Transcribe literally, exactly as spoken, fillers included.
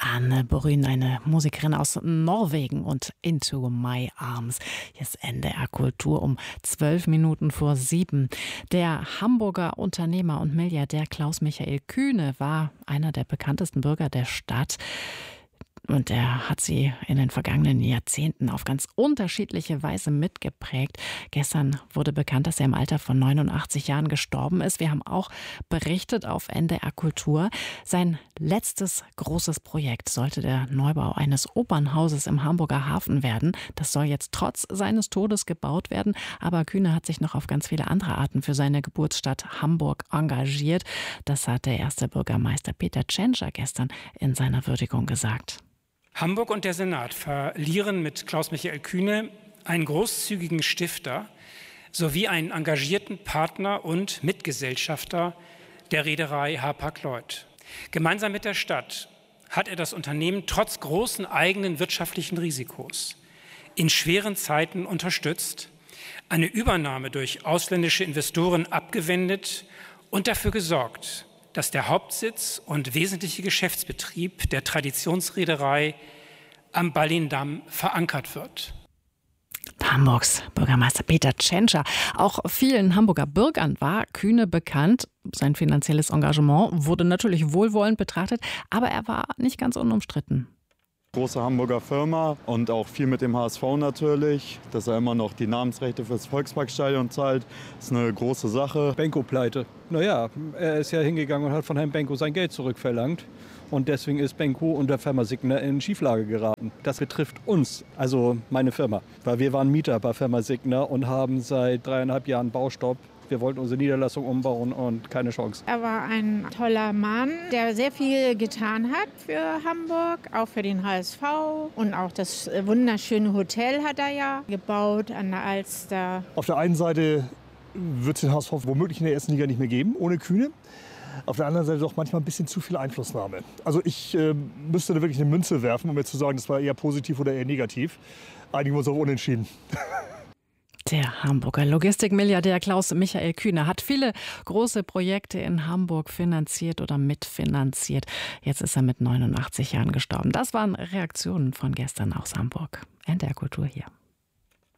Anne Brün, eine Musikerin aus Norwegen und Into My Arms. Hier ist N D R Kultur um zwölf Minuten vor sieben. Der Hamburger Unternehmer und Milliardär Klaus-Michael Kühne war einer der bekanntesten Bürger der Stadt. Und er hat sie in den vergangenen Jahrzehnten auf ganz unterschiedliche Weise mitgeprägt. Gestern wurde bekannt, dass er im Alter von neunundachtzig Jahren gestorben ist. Wir haben auch berichtet auf N D R Kultur. Sein letztes großes Projekt sollte der Neubau eines Opernhauses im Hamburger Hafen werden. Das soll jetzt trotz seines Todes gebaut werden. Aber Kühne hat sich noch auf ganz viele andere Arten für seine Geburtsstadt Hamburg engagiert. Das hat der erste Bürgermeister Peter Tschentscher gestern in seiner Würdigung gesagt. Hamburg und der Senat verlieren mit Klaus-Michael Kühne einen großzügigen Stifter sowie einen engagierten Partner und Mitgesellschafter der Reederei Hapag-Lloyd. Gemeinsam mit der Stadt hat er das Unternehmen trotz großen eigenen wirtschaftlichen Risikos in schweren Zeiten unterstützt, eine Übernahme durch ausländische Investoren abgewendet und dafür gesorgt, dass der Hauptsitz und wesentliche Geschäftsbetrieb der Traditionsreederei am Ballindamm verankert wird. Hamburgs Bürgermeister Peter Tschentscher. Auch vielen Hamburger Bürgern war Kühne bekannt. Sein finanzielles Engagement wurde natürlich wohlwollend betrachtet, aber er war nicht ganz unumstritten. Große Hamburger Firma und auch viel mit dem H S V natürlich. Dass er immer noch die Namensrechte fürs Volksparkstadion zahlt, ist eine große Sache. Benko-Pleite. Naja, er ist ja hingegangen und hat von Herrn Benko sein Geld zurückverlangt. Und deswegen ist Benko und der Firma Signa in Schieflage geraten. Das betrifft uns, also meine Firma. Weil wir waren Mieter bei Firma Signa und haben seit dreieinhalb Jahren Baustopp. Wir wollten unsere Niederlassung umbauen und keine Chance. Er war ein toller Mann, der sehr viel getan hat für Hamburg, auch für den H S V. Und auch das wunderschöne Hotel hat er ja gebaut an der Alster. Auf der einen Seite wird es den H S V womöglich in der ersten Liga nicht mehr geben, ohne Kühne. Auf der anderen Seite doch manchmal ein bisschen zu viel Einflussnahme. Also ich äh, müsste da wirklich eine Münze werfen, um jetzt zu sagen, das war eher positiv oder eher negativ. Einigen wir uns auf Unentschieden. Der Hamburger Logistikmilliardär Klaus-Michael Kühne hat viele große Projekte in Hamburg finanziert oder mitfinanziert. Jetzt ist er mit neunundachtzig Jahren gestorben. Das waren Reaktionen von gestern aus Hamburg. N D R Kultur hier.